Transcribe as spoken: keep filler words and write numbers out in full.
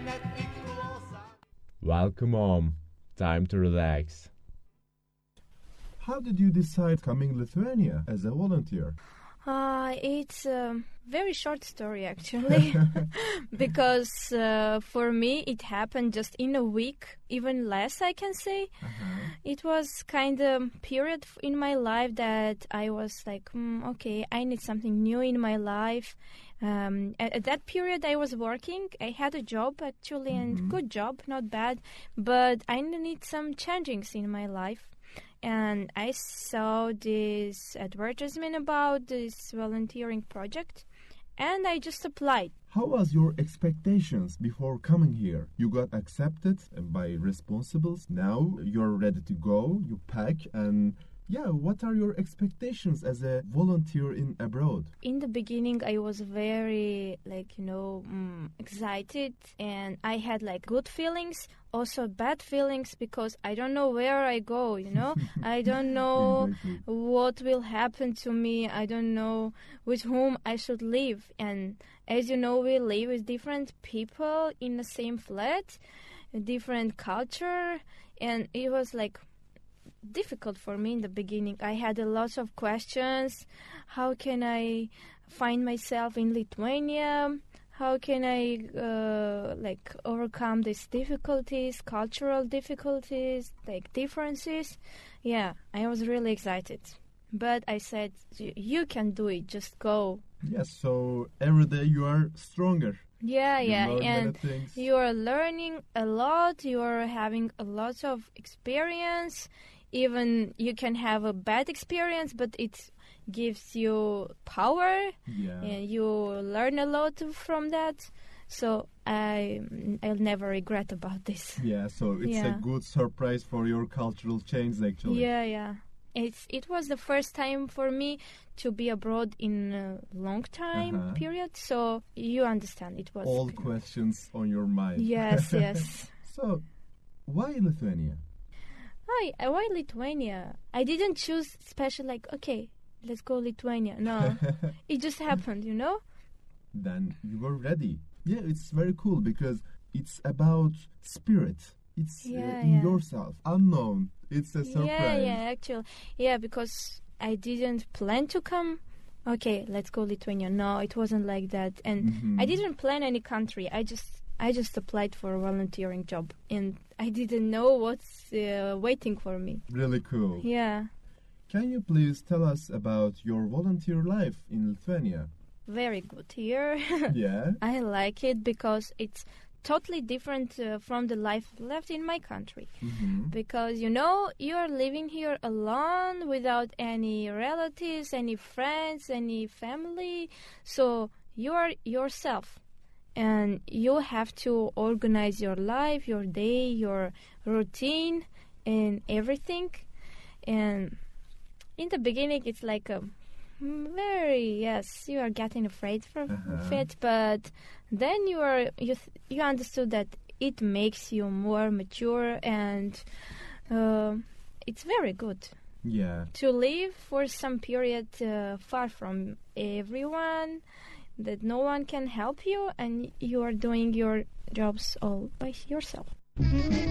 Welcome home. Time to relax. How did you decide coming Lithuania as a volunteer? Uh, it's a very short story, actually, because uh, for me it happened just in a week, even less, I can say. Uh-huh. It was kind of period in my life that I was like, mm, okay, I need something new in my life. Um, at, at that period, I was working. I had a job, actually, Mm-hmm. and good job, not bad, but I need some changings in my life. And I saw this advertisement about this volunteering project, and I just applied. How was your expectations before coming here? You got accepted by responsibles. Now you're ready to go. You pack and yeah, what are your expectations as a volunteer in abroad? In the beginning, I was very, like, you know, mm, excited, and I had, like, good feelings, also bad feelings, because I don't know where I go, you know? I don't know Exactly. what will happen to me. I don't know with whom I should live. And as you know, we live with different people in the same flat, a different culture, and it was, like, difficult for me in the beginning. I had a lot of questions. How can I find myself in Lithuania? How can I uh, like overcome these difficulties, cultural difficulties, like differences? Yeah, I was really excited. But I said, you can do it, just go. Yes, so every day you are stronger. Yeah, You yeah, learn many and things. you are learning a lot. You are having a lot of experience. Even you can have a bad experience, but it gives you power, Yeah. and you learn a lot from that. So I, I'll never regret about this. Yeah, so it's Yeah. a good surprise for your cultural change actually. Yeah, yeah. It's it was the first time for me to be abroad in a long time Uh-huh. period. So you understand, it was All questions on your mind. Yes, yes. So, why Lithuania? Hi, uh, why Lithuania? I didn't choose special, like, okay, let's go Lithuania. No, it just happened, you know? Then you were ready. Yeah, it's very cool because it's about spirit. It's uh, Yeah, in yeah. yourself, unknown. It's a surprise. Yeah, yeah, actually. Yeah, because I didn't plan to come. Okay, let's go Lithuania. No, it wasn't like that. And Mhm. I didn't plan any country. I just I just applied for a volunteering job, and I didn't know what's uh, waiting for me. Really cool. Yeah, Can you please tell us about your volunteer life in Lithuania? very good here. Yeah. I like it because it's totally different uh, from the life left in my country. Mhm. Because, you know, you are living here alone without any relatives, any friends, any family. So you are yourself. And you have to organize your life, your day, your routine, and everything. And in the beginning, it's like a very, yes, you are getting afraid from Uh-huh. it, but then you are you th- you understood that it makes you more mature, and uh, it's very good Yeah. to live for some period uh, far from everyone, that no one can help you, and you are doing your jobs all by yourself.